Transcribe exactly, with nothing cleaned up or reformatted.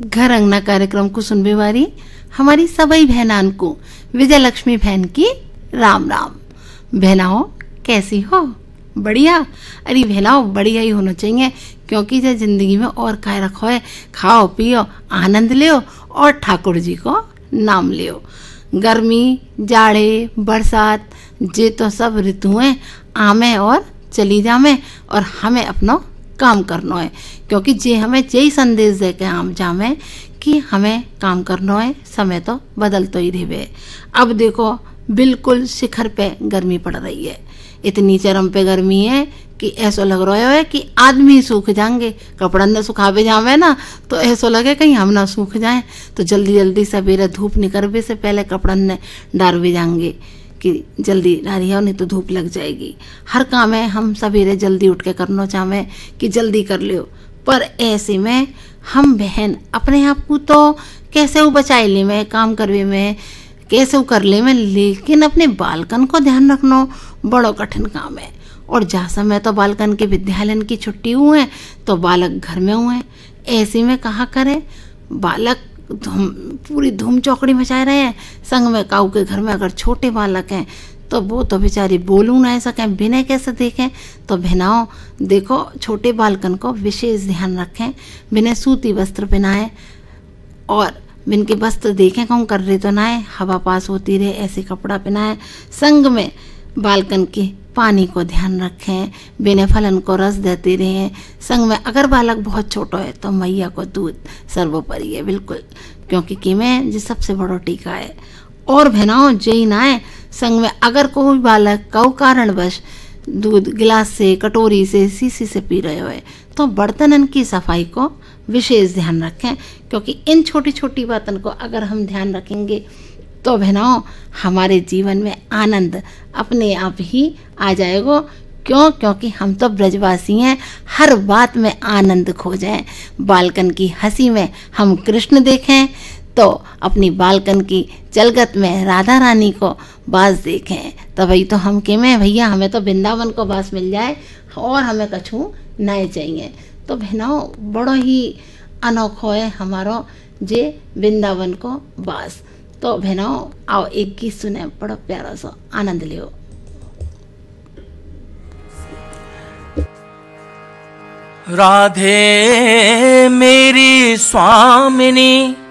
घर अंगना कार्यक्रम को सुनने वाली हमारी सभी बहनान को विजय लक्ष्मी बहन की राम राम। बहनाओं कैसी हो? बढ़िया? अरे बहनाओं बढ़िया ही होना चाहिए, क्योंकि जब जिंदगी में और काय रखो है, खाओ पियो आनंद लियो और ठाकुर जी को नाम लियो। गर्मी जाड़े बरसात जे तो सब ऋतुएं आमे और चली जामे और हमें अपना काम करना है, क्योंकि जे हमें यही संदेश दे के आम जामे कि हमें काम करना है। समय तो बदल तो ही रहे। अब देखो बिल्कुल शिखर पे गर्मी पड़ रही है, इतनी चरम पे गर्मी है कि ऐसा लग रहा है कि आदमी सूख जाएंगे। कपड़ा न सुखावे जावे ना तो ऐसा लगे कहीं हम ना सूख जाएं, तो जल्दी जल्दी सवेरे धूप निकलने से पहले कपड़ा न डालवे जाएंगे कि जल्दी डालिए, नहीं तो धूप लग जाएगी। हर काम है हम सवेरे जल्दी उठ के करना चाहें कि जल्दी कर लियो, पर ऐसे में हम बहन अपने आप को तो कैसे वो बचाए ले में काम करवे में, कैसे वो कर ले में, लेकिन अपने बालकन को ध्यान रखना बड़ा कठिन काम है। और जा समय तो बालकन के विद्यालय की छुट्टी हुए हैं तो बालक घर में हुए हैं, ऐसे में कहा करे बालक धूम पूरी धूम चौकड़ी मचाए रहे हैं। संग में काऊ के घर में अगर छोटे बालक हैं तो वो तो बेचारी बोलू ना सकें, बिना कैसे देखें। तो बहनाओं देखो छोटे बालकन को विशेष ध्यान रखें, बिना सूती वस्त्र पहनाएं और बिन के वस्त्र देखें कौन कर रहे तो ना है, हवा पास होती रहे ऐसे कपड़ा पहनाएं। संग में बालकन के पानी को ध्यान रखें, बिना फलन को रस देते रहें। संग में अगर बालक बहुत छोटा है तो मैया को दूध सर्वोपरि है बिल्कुल, क्योंकि कि में जी सबसे बड़ा टीका है। और बहनाओं जय ना है संग में अगर कोई बालक कौ कारणवश दूध गिलास से कटोरी से शीशी से पी रहे हो तो बर्तनन की सफाई को विशेष ध्यान रखें, क्योंकि इन छोटी छोटी बातों को अगर हम ध्यान रखेंगे तो बहनाओं हमारे जीवन में आनंद अपने आप ही आ जाएगा। क्यों? क्योंकि हम तो ब्रजवासी हैं, हर बात में आनंद खोजें। बालकन की हंसी में हम कृष्ण देखें तो अपनी बालकन की चलगत में राधा रानी को बास देखें, तो भाई तो हम के में भैया हमें तो वृंदावन को बास मिल जाए और हमें कछू नए चाहिए। तो बहनाओं बड़ो ही अनोखो है हमारो जे वृंदावन को बास। तो बहनाओं आओ एक गीत सुने, बड़ा प्यारा सा आनंद लियो। राधे मेरी स्वामिनी